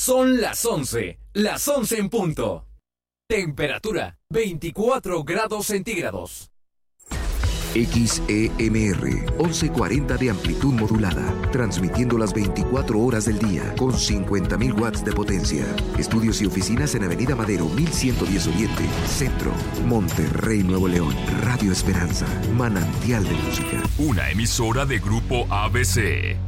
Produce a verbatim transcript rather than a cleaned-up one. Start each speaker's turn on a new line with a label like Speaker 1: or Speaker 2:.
Speaker 1: Son las once, las once en punto. Temperatura veinticuatro grados centígrados.
Speaker 2: X E M R, once cuarenta de amplitud modulada, transmitiendo las veinticuatro horas del día con cincuenta mil watts de potencia. Estudios y oficinas en Avenida Madero mil ciento diez Oriente, Centro, Monterrey, Nuevo León. Radio Esperanza, manantial de música.
Speaker 3: Una emisora de Grupo A B C.